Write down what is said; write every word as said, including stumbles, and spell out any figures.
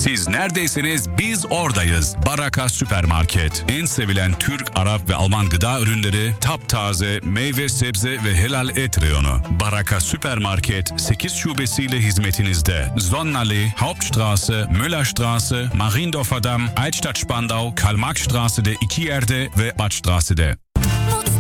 Siz neredeyseniz biz oradayız. Baraka Süpermarket. En sevilen Türk, Arap ve Alman gıda ürünleri, taptaze, meyve, sebze ve helal et reyonu. Baraka Süpermarket sekiz şubesiyle hizmetinizde. Sonnenallee, Hauptstraße, Müllerstraße, Mariendorfer Damm, Altstadt Spandau, Karl-Marx-Straße'de iki yerde ve Badstraße'de.